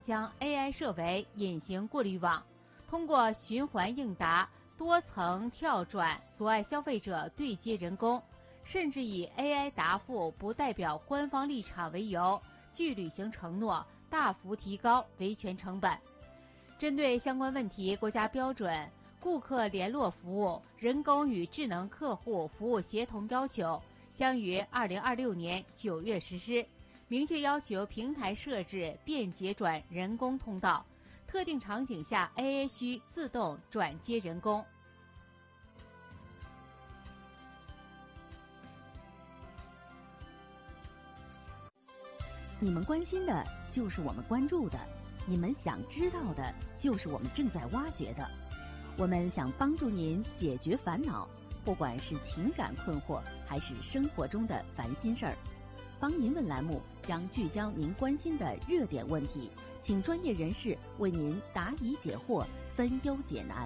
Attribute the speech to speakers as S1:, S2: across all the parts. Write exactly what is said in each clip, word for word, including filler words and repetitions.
S1: 将 A I 设为隐形过滤网，通过循环应答、多层跳转阻碍消费者对接人工，甚至以 A I 答复不代表官方立场为由，拒履行承诺，大幅提高维权成本。针对相关问题，国家标准顾客联络服务人工与智能客户服务协同要求将于二零二六年九月实施，明确要求平台设置便捷转人工通道，特定场景下 A I 需自动转接人工。
S2: 你们关心的就是我们关注的，你们想知道的就是我们正在挖掘的。我们想帮助您解决烦恼，不管是情感困惑还是生活中的烦心事儿。帮您问栏目将聚焦您关心的热点问题，请专业人士为您答疑解惑，分忧解难。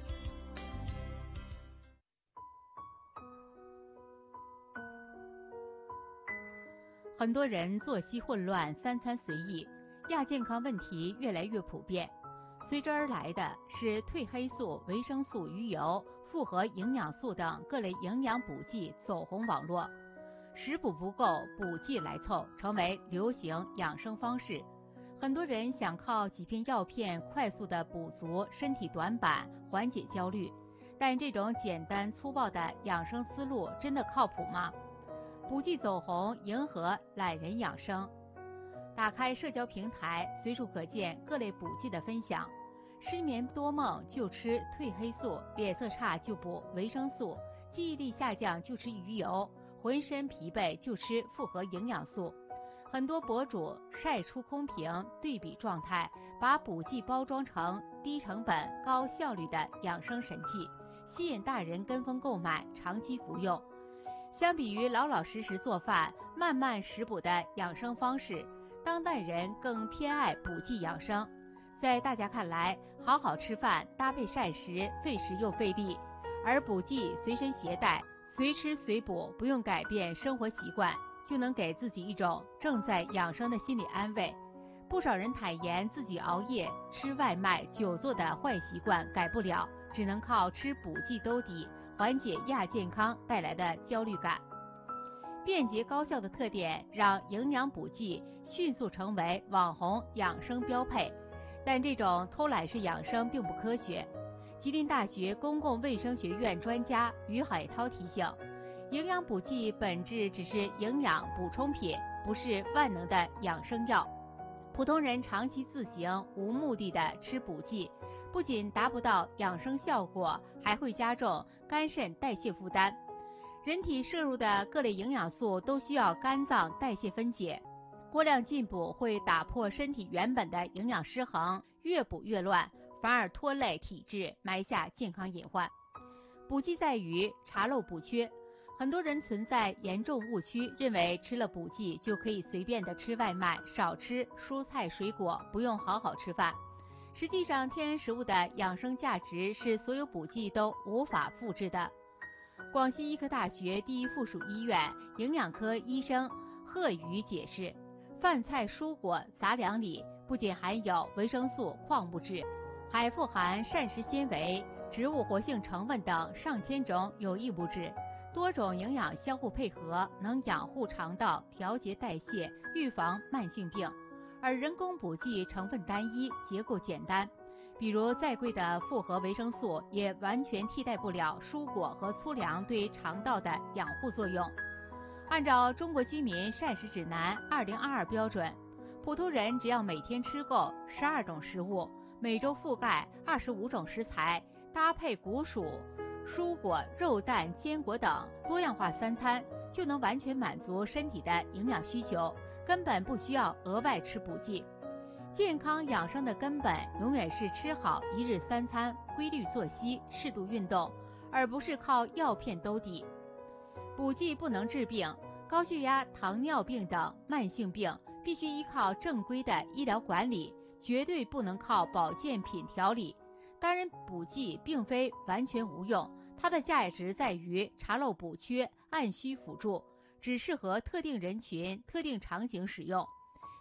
S1: 很多人作息混乱，三餐随意，亚健康问题越来越普遍。随之而来的是褪黑素、维生素、鱼油、复合营养素等各类营养补剂走红网络，食补不够，补剂来凑，成为流行养生方式。很多人想靠几片药片快速地补足身体短板，缓解焦虑，但这种简单粗暴的养生思路真的靠谱吗？补剂走红，迎合懒人养生。打开社交平台，随处可见各类补剂的分享。失眠多梦就吃褪黑素，脸色差就补维生素，记忆力下降就吃鱼油，浑身疲惫就吃复合营养素。很多博主晒出空瓶对比状态，把补剂包装成低成本高效率的养生神器，吸引大人跟风购买，长期服用。相比于老老实实做饭、慢慢食补的养生方式，当代人更偏爱补剂养生。在大家看来，好好吃饭搭配膳食费时又费力，而补剂随身携带，随吃随补，不用改变生活习惯，就能给自己一种正在养生的心理安慰。不少人坦言自己熬夜、吃外卖、久坐的坏习惯改不了，只能靠吃补剂兜底，缓解亚健康带来的焦虑感。便捷高效的特点让营养补剂迅速成为网红养生标配，但这种偷懒式养生并不科学。吉林大学公共卫生学院专家于海涛提醒，营养补剂本质只是营养补充品，不是万能的养生药。普通人长期自行无目的的吃补剂，不仅达不到养生效果，还会加重肝肾代谢负担。人体摄入的各类营养素都需要肝脏代谢分解，过量进补会打破身体原本的营养失衡，越补越乱，反而拖累体质，埋下健康隐患。补剂在于查漏补缺，很多人存在严重误区，认为吃了补剂就可以随便的吃外卖，少吃蔬菜水果，不用好好吃饭。实际上，天然食物的养生价值是所有补剂都无法复制的。广西医科大学第一附属医院营养科医生贺宇解释，饭菜蔬果杂粮里不仅含有维生素、矿物质，还富含膳食纤维、植物活性成分等上千种有益物质，多种营养相互配合，能养护肠道、调节代谢、预防慢性病。而人工补剂成分单一，结构简单，比如再贵的复合维生素也完全替代不了蔬果和粗粮对肠道的养护作用。按照中国居民膳食指南二零二二标准，普通人只要每天吃够十二种食物，每周覆盖二十五种食材，搭配谷薯、蔬果、肉蛋、坚果等多样化三餐，就能完全满足身体的营养需求，根本不需要额外吃补剂。健康养生的根本永远是吃好一日三餐，规律作息，适度运动，而不是靠药片兜底。补剂不能治病，高血压、糖尿病等慢性病必须依靠正规的医疗管理，绝对不能靠保健品调理。当然，补剂并非完全无用，它的价值在于查漏补缺，按需辅助，只适合特定人群、特定场景使用。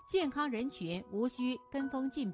S1: 健康人群无需跟风进